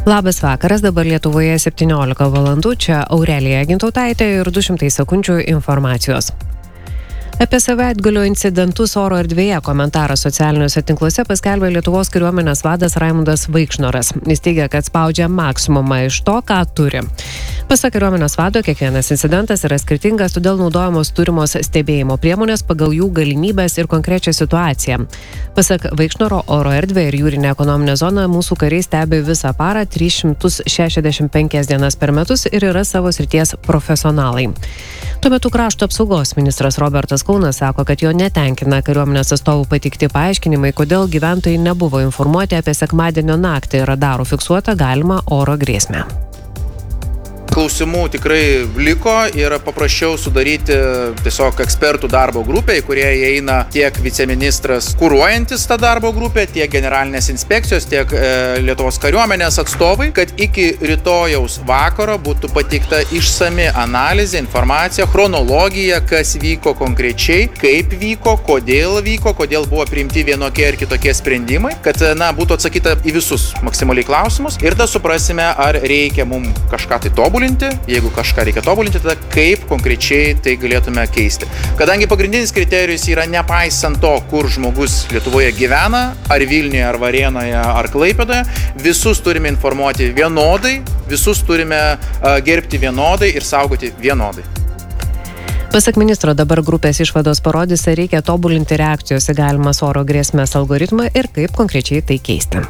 Labas vakaras, dabar Lietuvoje 17 valandų, čia Aurelija Gintautaitė ir 200 sekundžių informacijos. Apie savaitgalio incidentus oro erdvėje komentarą socialiniuose tinkluose paskelbė Lietuvos kariuomenės vadas Raimundas Vaikšnoras. Jis teigia, kad spaudžia maksimumą iš to, ką turi. Pasak kariuomenės vado, kiekvienas incidentas yra skirtingas, todėl naudojamos turimos stebėjimo priemonės pagal jų galimybės ir konkrečią situaciją. Pasak Vaikšnoro, oro erdvę ir jūrinę ekonominę zoną mūsų kariai stebi visą parą 365 dienas per metus ir yra savo srities profesionalai. Tuo metu krašto apsaugos ministras Robertas Kaunas sako, kad jo netenkina kariuomenės atstovų pateikti paaiškinimai, kodėl gyventojai nebuvo informuoti apie sekmadienio naktį radarų fiksuotą galimą oro grėsmę. Klausimų tikrai liko ir paprašiau sudaryti tiesiog ekspertų darbo grupę, į kurią įeina tiek viceministras kuruojantis tą darbo grupę, tiek generalinės inspekcijos, tiek Lietuvos kariuomenės atstovai, kad iki rytojaus vakaro būtų pateikta išsami analizė, informacija, chronologija, kas vyko konkrečiai, kaip vyko, kodėl buvo priimti vienokie ar kitokie sprendimai, kad būtų atsakyta į visus maksimaliai klausimus ir tada suprasime, ar reikia mums kažką tai tobulinti. Jeigu kažką reikia tobulinti, tada kaip konkrečiai tai galėtume keisti. Kadangi pagrindinis kriterijus yra nepaisant to, kur žmogus Lietuvoje gyvena, ar Vilniuje, ar Varėnoje, ar Klaipėdoje, visus turime informuoti vienodai, visus turime gerbti vienodai ir saugoti vienodai. Pasak ministro, dabar grupės išvados parodys, ar reikia tobulinti reakcijos į galimas oro grėsmės algoritmą ir kaip konkrečiai tai keisti.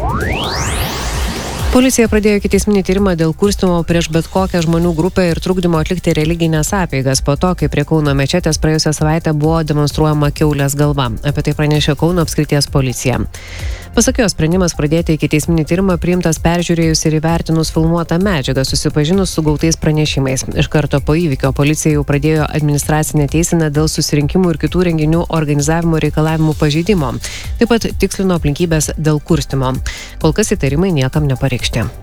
Policija pradėjo ikiteisminį tyrimą dėl kurstymo prieš bet kokią žmonių grupę ir trukdymo atlikti religinės apeigas po to, kai prie Kauno mečetės praėjusią savaitę buvo demonstruojama kiaulės galva. Apie tai pranešė Kauno apskrities policija. Pasak jos, sprendimas pradėti ikiteisminį tyrimą priimtas peržiūrėjus ir įvertinus filmuotą medžiagą, susipažinus su gautais pranešimais. Iš karto po įvykio policija jau pradėjo administracinę teiseną dėl susirinkimų ir kitų renginių organizavimo reikalavimų pažeidimo. Taip pat tikslino aplinkybės dėl kurstymo. Kol kas įtarimai niekam nepareikšti.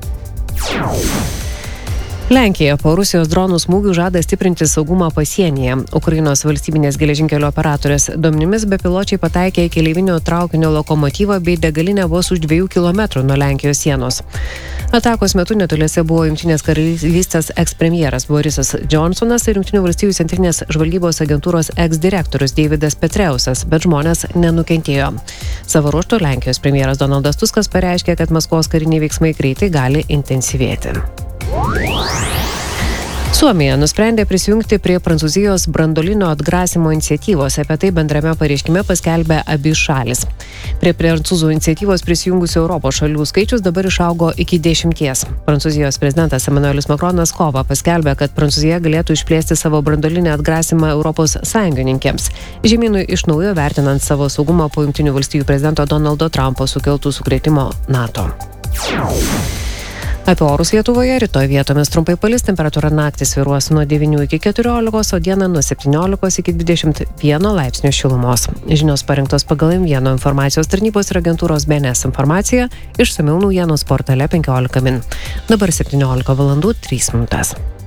Lenkija po Rusijos dronų smūgių žada stiprinti saugumą pasienyje. Ukrainos valstybinės geležinkelio operatorės duomenimis bepiločiai pataikė į keleivinio traukinio lokomotyvą bei degalinę vos už 2 kilometrų nuo Lenkijos sienos. Atakos metu netoliese buvo Jungtinės karalystės ekspremjeras Borisas Johnsonas ir Jungtinių valstijų centrinės žvalgybos agentūros eksdirektorius Davidas Petreusas, bet žmonės nenukentėjo. Savo ruožtu Lenkijos premjeras Donaldas Tuskas pareiškė, kad Maskvos kariniai veiksmai greitai gali intensyvėti. Suomija nusprendė prisijungti prie Prancūzijos branduolinio atgrasimo iniciatyvos. Apie tai bendrame pareiškime paskelbė abi šalis. Prie prancūzų iniciatyvos prisijungusių Europos šalių skaičius dabar išaugo iki 10. Prancūzijos prezidentas Emmanuelis Macronas kovą paskelbė, kad Prancūzija galėtų išplėsti savo branduolinį atgrasimą Europos sąjungininkėms, žemynui iš naujo vertinant savo saugumą po Jungtinių valstijų prezidento Donaldo Trumpo sukeltų sukrėtimo NATO. Apie orus Lietuvoje rytoj vietomis trumpai palis, temperatūra naktį svyruos nuo 9 iki 14, o dieną nuo 17 iki 21 laipsnių šilumos. Žinios parinktos pagal M1 informacijos tarnybos ir agentūros BNS informacija, išsamiau naujienų portale 15 min. Dabar 17 valandų 3 minutės.